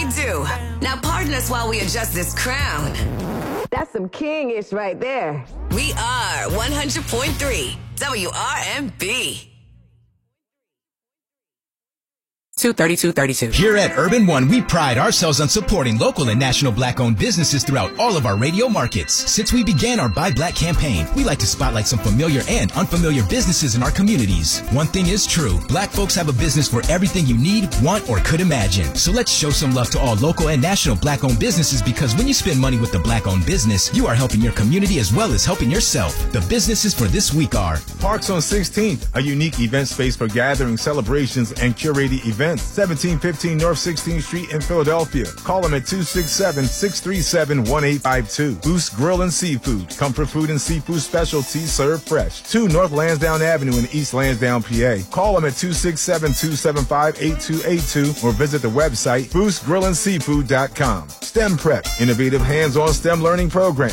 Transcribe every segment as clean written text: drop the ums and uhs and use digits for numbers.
we do. Now pardon us while we adjust this crown. That's some king-ish right there. We are 100.3 WRMB. 23232. Here at Urban One, we pride ourselves on supporting local and national Black-owned businesses throughout all of our radio markets. Since we began our Buy Black campaign, we like to spotlight some familiar and unfamiliar businesses in our communities. One thing is true, Black folks have a business for everything you need, want, or could imagine. So let's show some love to all local and national Black-owned businesses, because when you spend money with a Black-owned business, you are helping your community as well as helping yourself. The businesses for this week are Parks on 16th, a unique event space for gatherings, celebrations, and curated events. 1715 North 16th Street in Philadelphia. Call them at 267-637-1852. Boost Grill and Seafood. Comfort food and seafood specialties served fresh. 2 North Lansdowne Avenue in East Lansdowne, PA. Call them at 267-275-8282 or visit the website boostgrillandseafood.com. STEM Prep, innovative hands-on STEM learning program.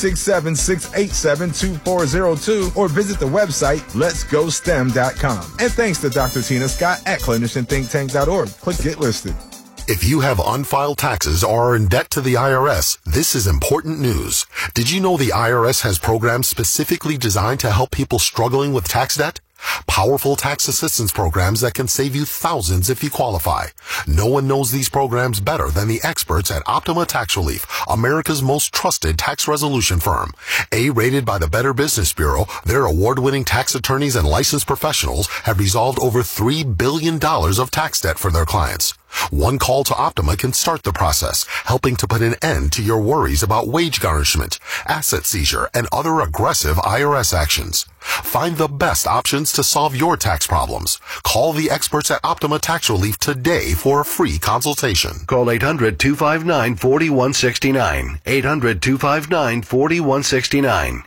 267-687-2402 or visit the website letsgostem.com. And thanks to Dr. Tina Scott at clinicianthinktank.org. Click Get Listed. If you have unfiled taxes or are in debt to the IRS, this is important news. Did you know the IRS has programs specifically designed to help people struggling with tax debt? Powerful tax assistance programs that can save you thousands if you qualify. No one knows these programs better than the experts at Optima Tax Relief, America's most trusted tax resolution firm. A-rated by the Better Business Bureau, their award-winning tax attorneys and licensed professionals have resolved over $3 billion of tax debt for their clients. One call to Optima can start the process, helping to put an end to your worries about wage garnishment, asset seizure, and other aggressive IRS actions. Find the best options to solve your tax problems. Call the experts at Optima Tax Relief today for a free consultation. Call 800-259-4169. 800-259-4169.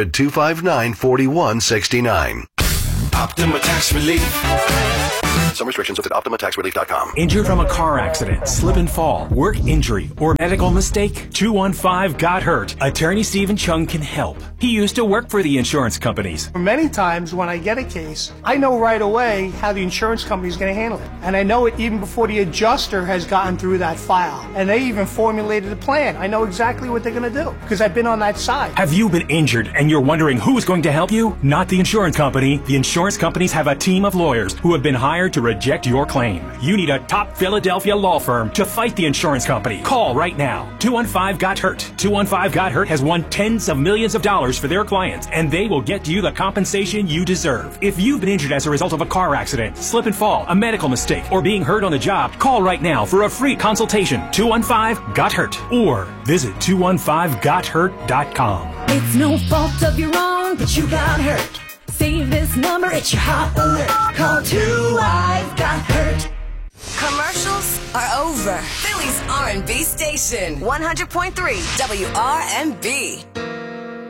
800-259-4169. Optima Tax Relief. Some restrictions at OptimaTaxRelief.com. Injured from a car accident, slip and fall, work injury, or medical mistake? 215 Got Hurt. Attorney Stephen Chung can help. He used to work for the insurance companies. Many times when I get a case, I know right away how the insurance company is going to handle it. And I know it even before the adjuster has gotten through that file. And they even formulated a plan. I know exactly what they're going to do because I've been on that side. Have you been injured and you're wondering who's going to help you? Not the insurance company. The insurance companies have a team of lawyers who have been hired to reject your claim. You need a top Philadelphia law firm to fight the insurance company. Call right now. 215 Got Hurt. 215 Got Hurt has won tens of millions of dollars for their clients, and they will get you the compensation you deserve. If you've been injured as a result of a car accident, slip and fall, a medical mistake, or being hurt on the job, call right now for a free consultation. 215 Got Hurt, or visit 215gothurt.com. It's no fault of your own, but you got hurt. Save this number, it's your hot alert. Call 2-I've Got Hurt. Commercials are over. Philly's R&B station, 100.3 WRMB.